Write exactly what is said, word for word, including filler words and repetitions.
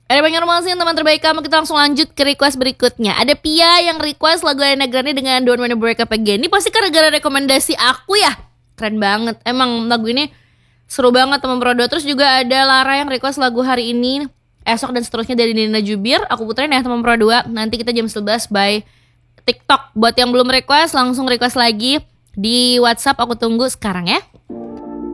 Ada banyak romansnya teman terbaik kamu. Kita langsung lanjut ke request berikutnya. Ada Pia yang request lagu Ariana Grande dengan Don't Wanna Break Up Again. Ini pasti gara-gara rekomendasi aku ya. Keren banget. Emang lagu ini seru banget teman Prodo. Terus juga ada Lara yang request lagu Hari Ini, Esok dan seterusnya dari Nina Jubir. Aku puterin ya teman Pro dua. Nanti kita jam sebelas by TikTok. Buat yang belum request langsung request lagi di WhatsApp. Aku tunggu sekarang ya.